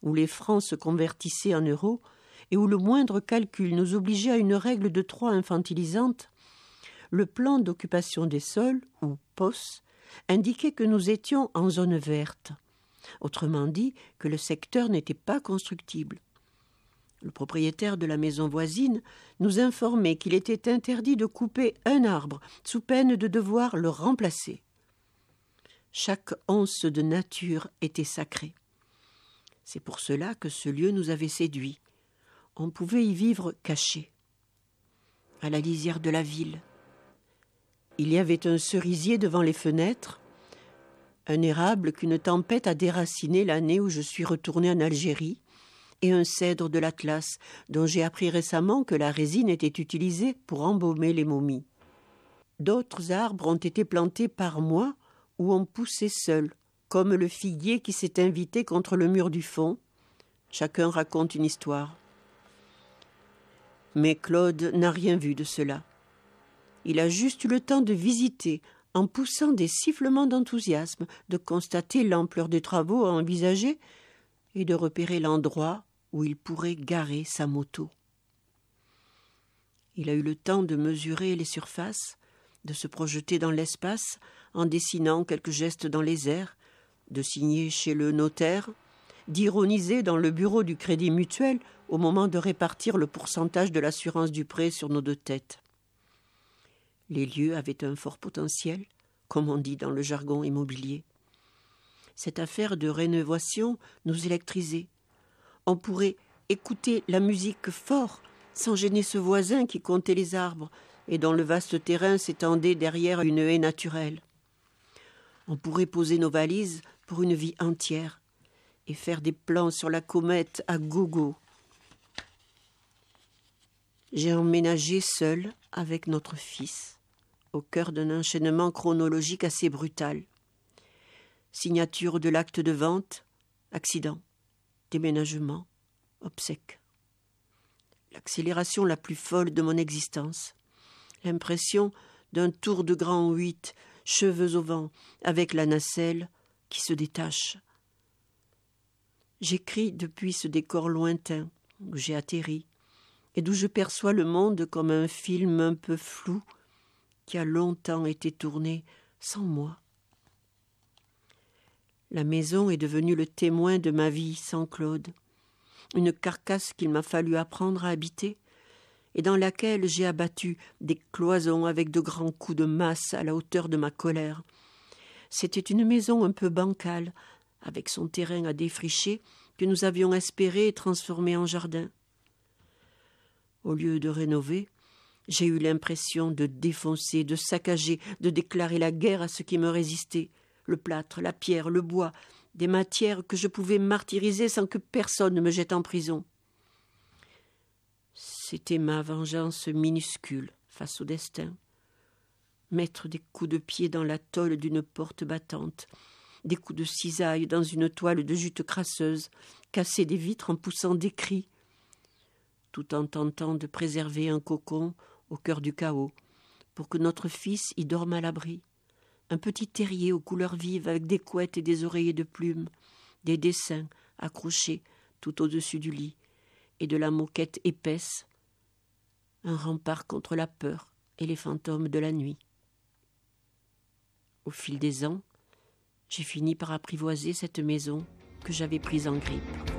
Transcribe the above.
où les francs se convertissaient en euros et où le moindre calcul nous obligeait à une règle de 3 infantilisante, le plan d'occupation des sols, ou POS, indiquait que nous étions en zone verte. Autrement dit, que le secteur n'était pas constructible. Le propriétaire de la maison voisine nous informait qu'il était interdit de couper un arbre sous peine de devoir le remplacer. Chaque once de nature était sacrée. C'est pour cela que ce lieu nous avait séduits. On pouvait y vivre caché, à la lisière de la ville. Il y avait un cerisier devant les fenêtres, un érable qu'une tempête a déraciné l'année où je suis retournée en Algérie, et un cèdre de l'Atlas, dont j'ai appris récemment que la résine était utilisée pour embaumer les momies. D'autres arbres ont été plantés par moi ou ont poussé seuls, comme le figuier qui s'est invité contre le mur du fond. Chacun raconte une histoire. Mais Claude n'a rien vu de cela. Il a juste eu le temps de visiter, en poussant des sifflements d'enthousiasme, de constater l'ampleur des travaux à envisager et de repérer l'endroit où il pourrait garer sa moto. Il a eu le temps de mesurer les surfaces, de se projeter dans l'espace en dessinant quelques gestes dans les airs, de signer chez le notaire, d'ironiser dans le bureau du Crédit Mutuel au moment de répartir le pourcentage de l'assurance du prêt sur nos 2 têtes. Les lieux avaient un fort potentiel, comme on dit dans le jargon immobilier. Cette affaire de rénovation nous électrisait. On pourrait écouter la musique fort, sans gêner ce voisin qui comptait les arbres et dont le vaste terrain s'étendait derrière une haie naturelle. On pourrait poser nos valises pour une vie entière et faire des plans sur la comète à gogo. J'ai emménagé seul avec notre fils, au cœur d'un enchaînement chronologique assez brutal. Signature de l'acte de vente, accident, déménagement, obsèque. L'accélération la plus folle de mon existence. L'impression d'un tour de grand 8, cheveux au vent, avec la nacelle qui se détache. J'écris depuis ce décor lointain où j'ai atterri et d'où je perçois le monde comme un film un peu flou qui a longtemps été tourné sans moi. La maison est devenue le témoin de ma vie sans Claude, une carcasse qu'il m'a fallu apprendre à habiter et dans laquelle j'ai abattu des cloisons avec de grands coups de masse à la hauteur de ma colère. C'était une maison un peu bancale, avec son terrain à défricher, que nous avions espéré transformer en jardin. Au lieu de rénover, j'ai eu l'impression de défoncer, de saccager, de déclarer la guerre à ce qui me résistait. Le plâtre, la pierre, le bois, des matières que je pouvais martyriser sans que personne ne me jette en prison. C'était ma vengeance minuscule face au destin. Mettre des coups de pied dans la tôle d'une porte battante, des coups de cisaille dans une toile de jute crasseuse, casser des vitres en poussant des cris, tout en tentant de préserver un cocon au cœur du chaos, pour que notre fils y dorme à l'abri. Un petit terrier aux couleurs vives avec des couettes et des oreillers de plumes, des dessins accrochés tout au-dessus du lit, et de la moquette épaisse, un rempart contre la peur et les fantômes de la nuit. Au fil des ans, j'ai fini par apprivoiser cette maison que j'avais prise en grippe.